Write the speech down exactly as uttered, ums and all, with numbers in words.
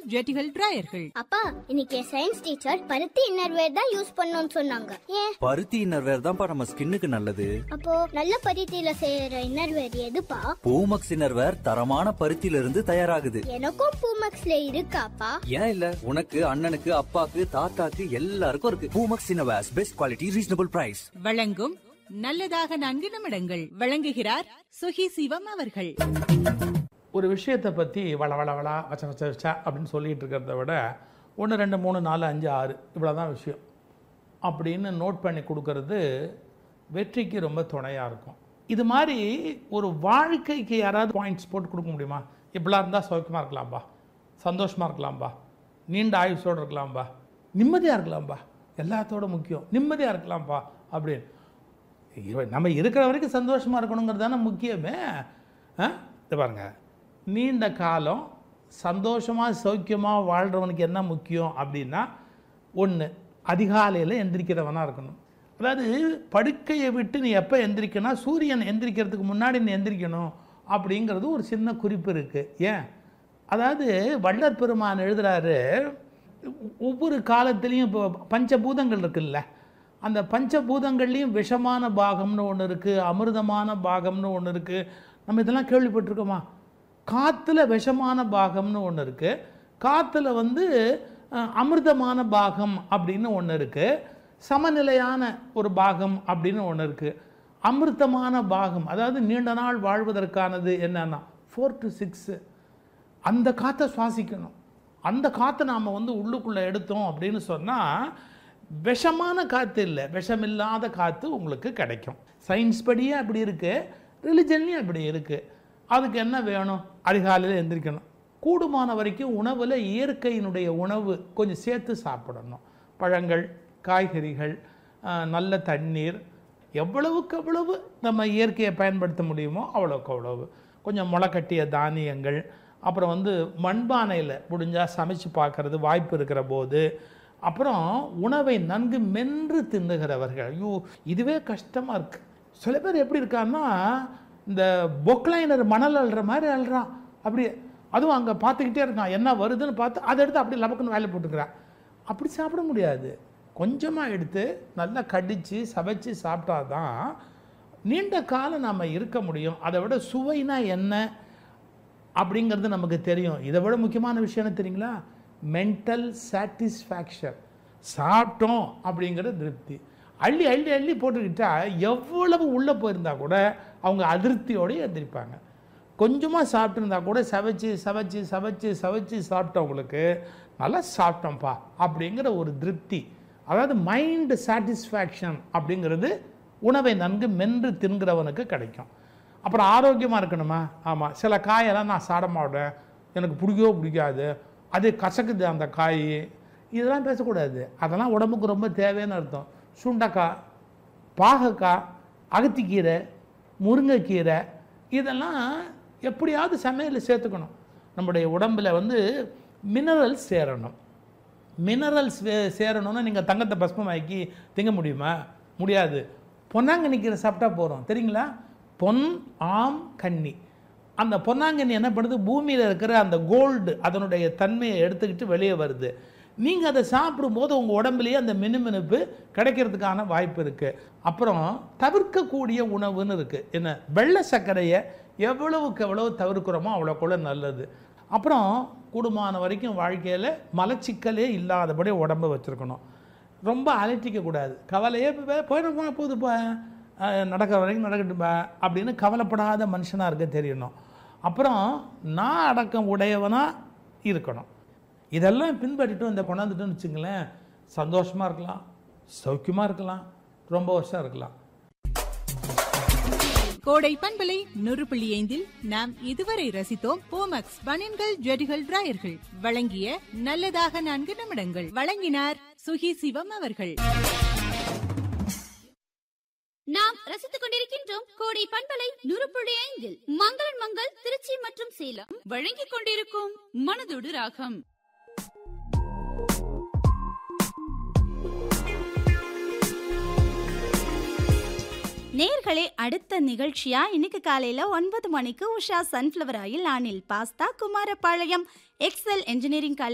ஜெட்டிகள் டிரையர்கள். அப்பா, இன்னைக்கு science teacher பருத்தி இன்னர்வேர் தான் யூஸ் பண்ணணும்னு சொன்னாங்க. ஏன்? பருத்தி இன்னர்வேர் தான்ப்பா நம்ம ஸ்கின்னுக்கு நல்லது. அப்போ நல்ல பருத்தியில செய்யற இன்னர்வேர் எதுப்பா? பூமக்ஸ் இன்னர்வேர் தரமான பருத்தியில இருந்து தயாராகுது. எனக்கும் பூமக்ஸ்ல இருக்காப்பா. ஏன் இல்ல, உனக்கு அண்ணனுக்கு அப்பாக்கு தாத்தாக்கு எல்லாருக்கும் இருக்கு. Poomex innerwear, best quality, reasonable price. வழங்கும் நல்லதாக நான்கு நிமிடங்கள். வழங்குகிறார் சுகி சிவம் அவர்கள். ஒரு விஷயத்தை பற்றி வள வள வளா வச்ச வச்ச வச்சா அப்படின்னு சொல்லிகிட்டு இருக்கிறத விட ஒன்று ரெண்டு மூணு நாலு அஞ்சு ஆறு இவ்வளோ தான் விஷயம் அப்படின்னு நோட் பண்ணி கொடுக்கறது வெற்றிக்கு ரொம்ப துணையாக இருக்கும். இது மாதிரி ஒரு வாழ்க்கைக்கு யாராவது பாயிண்ட்ஸ் போட்டு கொடுக்க முடியுமா? இப்படிலாம் இருந்தால் சௌக்கியமாக இருக்கலாம்பா, சந்தோஷமாக இருக்கலாம்பா, நீண்ட ஆயுஷோடு இருக்கலாம்பா, நிம்மதியாக இருக்கலாம்பா, எல்லாத்தோட முக்கியம் நிம்மதியாக இருக்கலாம்பா அப்படின்னு. நம்ம இருக்கிற வரைக்கும் சந்தோஷமாக இருக்கணுங்கிறது தானே முக்கியமே. இது பாருங்கள், நீண்ட காலம் சந்தோஷமாக சௌக்கியமாக வாழ்கிறவனுக்கு என்ன முக்கியம் அப்படின்னா, ஒன்று அதிகாலையில் எந்திரிக்கிறவனாக இருக்கணும். அதாவது படுக்கையை விட்டு நீ எப்போ எந்திரிக்கனா, சூரியன் எந்திரிக்கிறதுக்கு முன்னாடி நீ எந்திரிக்கணும் அப்படிங்கிறது ஒரு சின்ன குறிப்பு இருக்குது. ஏன்? அதாவது வள்ளற் பெருமான் எழுதுகிறாரு, ஒவ்வொரு காலத்துலேயும் இப்போ பஞ்சபூதங்கள் இருக்குல்ல, அந்த பஞ்சபூதங்கள்லேயும் விஷமான பாகம்னு ஒன்று இருக்குது, அமிர்தமான பாகம்னு ஒன்று இருக்குது. நம்ம இதெல்லாம் கேள்விப்பட்டிருக்கோமா? காற்றுல விஷமான பாகம்னு ஒன்று இருக்குது, காற்றுல வந்து அமிர்தமான பாகம் அப்படின்னு ஒன்று இருக்குது, சமநிலையான ஒரு பாகம் அப்படின்னு ஒன்று இருக்குது. அமிர்தமான பாகம் அதாவது நீண்ட நாள் வாழ்வதற்கானது என்னன்னா ஃபோர் டு சிக்ஸு. அந்த காற்றை சுவாசிக்கணும். அந்த காற்றை நாம் வந்து உள்ளுக்குள்ளே எடுத்தோம் அப்படின்னு சொன்னால் விஷமான காற்று இல்லை, விஷமில்லாத காற்று உங்களுக்கு கிடைக்கும். சயின்ஸ் படியே அப்படி இருக்குது, ரிலிஜன்லேயும் அப்படி இருக்குது. அதுக்கு என்ன வேணும்? அதிகாலையில் எந்திரிக்கணும். கூடுமான வரைக்கும் உணவில் இயற்கையினுடைய உணவு கொஞ்சம் சேர்த்து சாப்பிடணும். பழங்கள், காய்கறிகள், நல்ல தண்ணீர், எவ்வளவுக்கு எவ்வளவு நம்ம இயற்கையை பயன்படுத்த முடியுமோ அவ்வளோக்கு அவ்வளவு. கொஞ்சம் முளைக்கட்டிய தானியங்கள், அப்புறம் வந்து மண்பானையில் முடிஞ்சால் சமைச்சு பார்க்குறது வாய்ப்பு இருக்கிற போது, அப்புறம் உணவை நன்கு மென்று தின்னுகிறவர்கள். ஐயோ, இதுவே கஷ்டமாக இருக்குது. சில பேர் எப்படி இருக்கான்னா, இந்த பொக்லைனர் மணல் அள்ளுற மாதிரி அள்ளுறான். அப்படி அதுவும் அங்கே பார்த்துக்கிட்டே இருக்கான், என்ன வருதுன்னு பார்த்து அதை எடுத்து அப்படி லபக்குன்னு வேலை போட்டுக்கிறான். அப்படி சாப்பிட முடியாது. கொஞ்சமாக எடுத்து நல்லா கடித்து சமைச்சு சாப்பிட்டா தான் நீண்ட காலம் நாம் இருக்க முடியும். அதை விட சுவைனா என்ன அப்படிங்கிறது நமக்கு தெரியும். இதை விட முக்கியமான விஷயம் என்ன தெரியுங்களா? Mental satisfaction. சாப்பிட்டோம் அப்படிங்கிற திருப்தி. அள்ளி அள்ளி அள்ளி போட்டுக்கிட்டா எவ்வளவு உள்ளே போயிருந்தா கூட அவங்க அதிருப்தியோடு எந்திரிப்பாங்க. கொஞ்சமாக சாப்பிட்டுருந்தா கூட சவைச்சு சவைச்சு சவைச்சு சவைச்சு சாப்பிட்டவங்களுக்கு நல்லா சாப்பிட்டோம்ப்பா அப்படிங்கிற ஒரு திருப்தி, அதாவது மைண்டு சாட்டிஸ்ஃபேக்ஷன் அப்படிங்கிறது உணவை நன்கு மென்று தின்கிறவனுக்கு கிடைக்கும். அப்புறம் ஆரோக்கியமாக இருக்கணுமா? ஆமாம், சில காயெல்லாம் நான் சாப்பிட மாட்டேன், எனக்கு பிடிக்கவோ பிடிக்காது, அது கசக்குது அந்த காய், இதெல்லாம் பேசக்கூடாது. அதெல்லாம் உடம்புக்கு ரொம்ப தேவைன்னு அர்த்தம். சுண்டைக்காய், பாகக்காய், அகத்திக்கீரை, முருங்கைக்கீரை, இதெல்லாம் எப்படியாவது சமையலில் சேர்த்துக்கணும். நம்முடைய உடம்பில் வந்து மினரல்ஸ் சேரணும். மினரல்ஸ் சேரணும்னா நீங்கள் தங்கத்தை பஸ்மமாக்கி திங்க முடியுமா? முடியாது. பொன்னாங்கண்ணி கீரை சாப்பிட்டா போகிறோம், தெரியுங்களா? பொன் ஆம் கன்னி. அந்த பொன்னாங்கண்ணி என்ன பண்ணுது? பூமியில் இருக்கிற அந்த கோல்டு அதனுடைய தன்மையை எடுத்துக்கிட்டு வெளியே வருது. நீங்கள் அதை சாப்பிடும்போது உங்கள் உடம்புலேயே அந்த மினுமினுப்பு கிடைக்கிறதுக்கான வாய்ப்பு இருக்குது. அப்புறம் தவிர்க்கக்கூடிய உணவுன்னு இருக்குது. என்ன? வெள்ளை சர்க்கரையை எவ்வளவுக்கு எவ்வளவு தவிர்க்கிறோமோ அவ்வளோக்குள்ள நல்லது. அப்புறம் கூடுமான வரைக்கும் வாழ்க்கையில் மலச்சிக்கலே இல்லாதபடி உடம்பை வச்சுருக்கணும். ரொம்ப அலட்டிக்கக்கூடாது. கவலையே போயிடுமா போகுதுப்பா, நடக்கிற வரைக்கும் நடக்கட்டுப்பா அப்படின்னு கவலைப்படாத மனுஷனாக இருக்க தெரியணும். அப்புறம் நான் அடக்கம் உடையவனாக இருக்கணும். இதெல்லாம் பின்பற்றிட்டு இந்த கொண்டாந்துட்டோன்னு வச்சுங்களேன், சந்தோஷமாக இருக்கலாம், சௌக்கியமாக இருக்கலாம், ரொம்ப வருஷம் இருக்கலாம். கோடை பண்பலை நூறு புள்ளி ஐந்தில் நாம் இதுவரை ரசித்தோம் பூமக்ஸ் பனியன்கள் ஜெட்டிகள் டிரையர்கள் வழங்கிய நல்லதாக நான்கு நிமிடங்கள். வழங்கினார் சுகி சிவம் அவர்கள். நாம் ரசித்துக் கொண்டிருக்கின்றோம் கோடை பண்பலை நூறு புள்ளி ஐந்தில் மங்களன் மங்கள் திருச்சி மற்றும் சேலம் வழங்கிக் கொண்டிருக்கும் மனதோடு ராகம். நேர்களே, அடுத்த நிகழ்ச்சியா இன்னைக்கு காலையில ஒன்பது மணிக்கு உஷா சன்ஃபிளவர் ஆயில் ஆனில் pasta Kumarapalayam XL engineering college